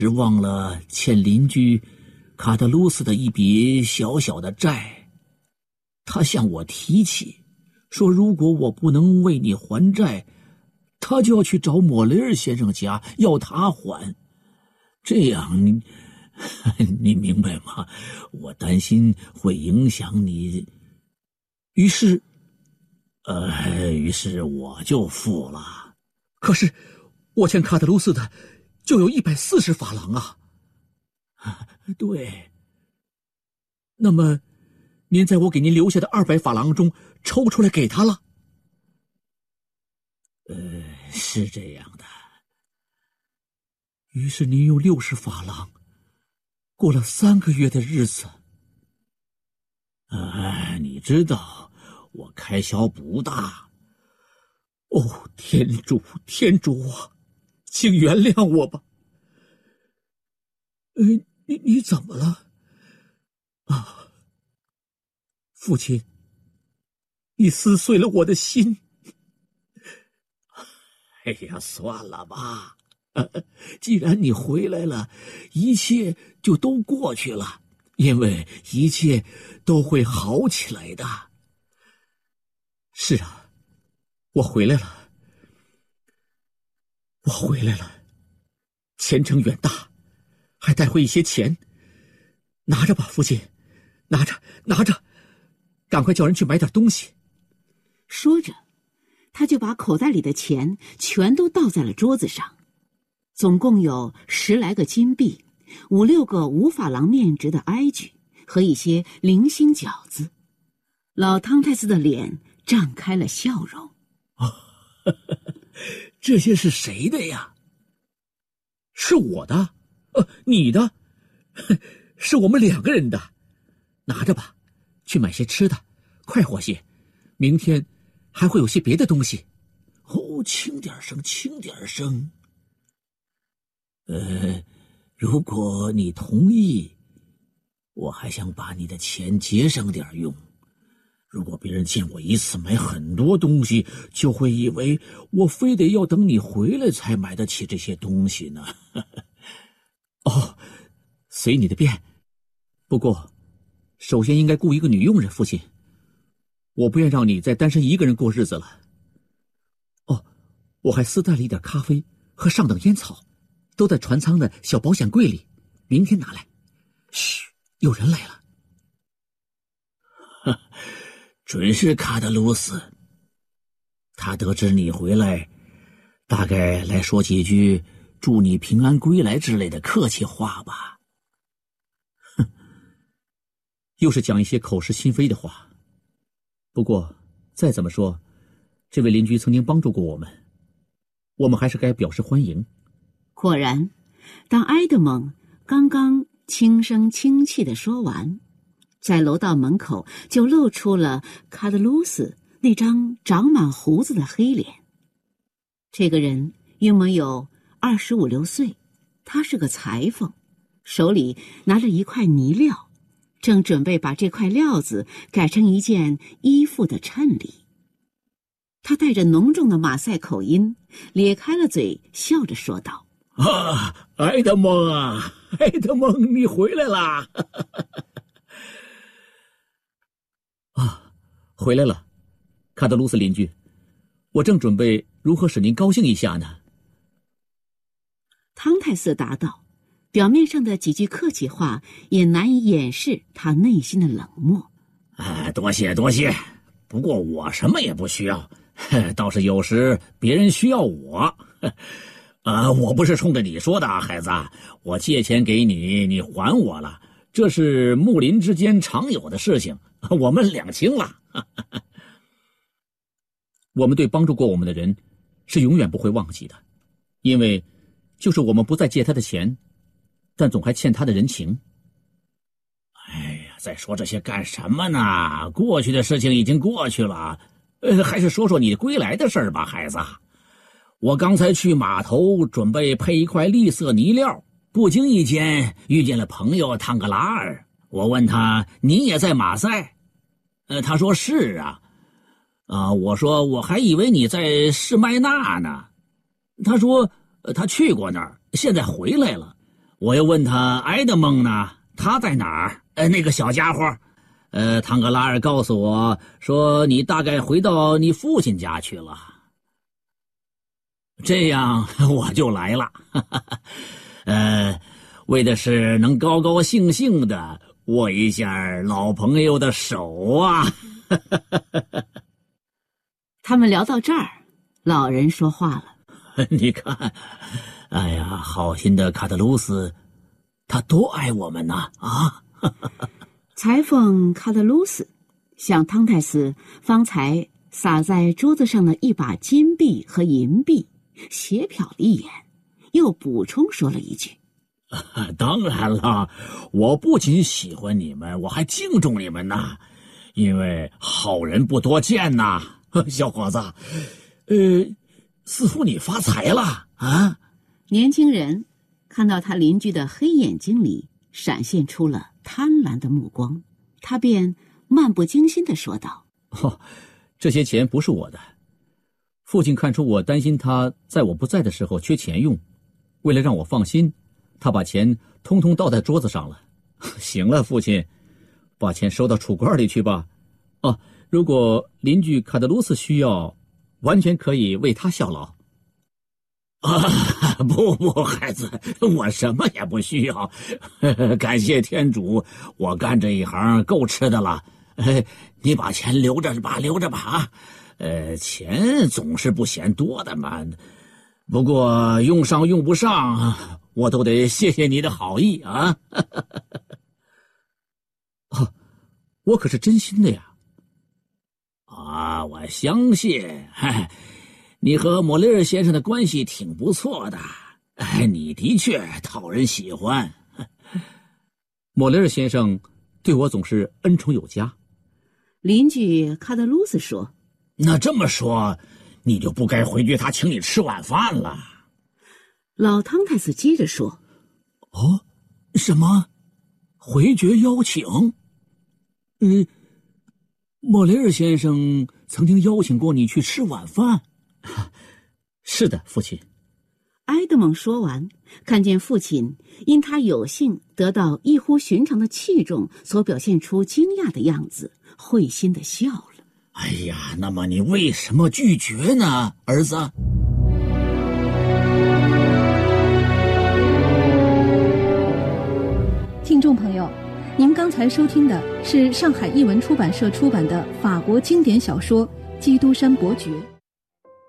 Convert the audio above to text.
只忘了欠邻居卡德鲁斯的一笔小小的债。他向我提起，说如果我不能为你还债，他就要去找莫雷尔先生家要他还。这样你明白吗？我担心会影响你。于是我就付了。 可是我欠卡德鲁斯的就有140法郎啊。 对。 那么您在我给您留下的200法郎中抽出来给他了？ 是这样的。 于是您用60法郎过了3个月的日子。 你知道我开销不大。 哦，天主啊，请原谅我吧。你怎么了？啊，父亲，你撕碎了我的心。 哎呀，算了吧。既然你回来了，一切就都过去了，因为一切都会好起来的。 是啊，我回来了，前程远大，还带回一些钱。拿着吧，父亲，拿着，赶快叫人去买点东西。 说着，他就把口袋里的钱全都倒在了桌子上，总共有10来个金币，5、6个5法郎面值的埃举和一些零星饺子。老汤泰斯的脸绽开了笑容。 这些是谁的呀？ 是我的，你的，是我们2个人的。拿着吧，去买些吃的，快活些，明天还会有些别的东西。 轻点声。如果你同意，我还想把你的钱节省点用。如果别人见我一次买很多东西，就会以为我非得要等你回来才买得起这些东西呢。 随你的便。不过首先应该雇一个女佣人，父亲，我不愿让你再单身一个人过日子了。我还私带了一点咖啡和上等烟草，都在船舱的小保险柜里，明天拿来。嘘，有人来了。 准是卡德鲁斯。他得知你回来，大概来说几句祝你平安归来之类的客气话吧。 又是讲一些口是心非的话。不过再怎么说，这位邻居曾经帮助过我们，我们还是该表示欢迎。 果然，当埃德蒙刚刚轻声轻气地说完，在楼道门口就露出了卡德鲁斯那张长满胡子的黑脸。这个人应没有25、6岁，他是个裁缝，手里拿着一块泥料，正准备把这块料子改成一件衣服的衬里。他带着浓重的马赛口音，咧开了嘴，笑着说道： 埃德蒙啊，埃德蒙，你回来啦！ 回来了，卡德鲁斯邻居，我正准备如何使您高兴一下呢。 汤泰斯答道，表面上的几句客气话也难以掩饰他内心的冷漠。 多谢，不过我什么也不需要，倒是有时别人需要我。我不是冲着你说的，孩子，我借钱给你，你还我了，这是睦邻之间常有的事情，我们两清了。 我们对帮助过我们的人是永远不会忘记的，因为就是我们不再借他的钱，但总还欠他的人情。 哎呀，再说这些干什么呢？过去的事情已经过去了，还是说说你归来的事儿吧，孩子。我刚才去码头准备配一块绿色泥料，不经意间遇见了朋友汤格拉尔。我问他，你也在马赛？他说是啊。我说我还以为你在士麦纳呢。他说他去过那儿，现在回来了。 我又问他埃德蒙呢，他在哪儿？那个小家伙。唐格拉尔告诉我说，你大概回到你父亲家去了。这样我就来了，为的是能高高兴兴的握一下老朋友的手啊。 他们聊到这儿，老人说话了： 你看，哎呀，好心的卡特鲁斯，他多爱我们呐！啊！ 裁缝卡特鲁斯向汤泰斯方才撒在桌子上的一把金币和银币斜瞟了一眼，又补充说了一句： 当然了，我不仅喜欢你们，我还敬重你们呐，因为好人不多见呐。小伙子，似乎你发财了啊！ 年轻人看到他邻居的黑眼睛里闪现出了贪婪的目光，他便漫不经心地说道： 这些钱不是我的，父亲看出我担心他在我不在的时候缺钱用，为了让我放心，他把钱通通倒在桌子上了。行了，父亲，把钱收到储罐里去吧。如果邻居卡德鲁斯需要，完全可以为他效劳。 不，孩子，我什么也不需要。感谢天主，我干这一行够吃的了。你把钱留着吧啊。钱总是不嫌多的嘛。不过用上用不上，我都得谢谢你的好意啊。 我可是真心的呀。 我相信，你和莫雷尔先生的关系挺不错的，你的确讨人喜欢。 莫雷尔先生对我总是恩宠有加。 邻居卡德鲁斯说： 那这么说，你就不该回绝他请你吃晚饭了。 老汤泰斯接着说： 什么？回绝邀请？莫雷尔先生曾经邀请过你去吃晚饭？ 是的，父亲。 埃德蒙说完，看见父亲因他有幸得到异乎寻常的器重所表现出惊讶的样子，会心地笑了。 哎呀，那么你为什么拒绝呢，儿子？ 听众朋友，您刚才收听的是上海译文出版社出版的法国经典小说《基督山伯爵》。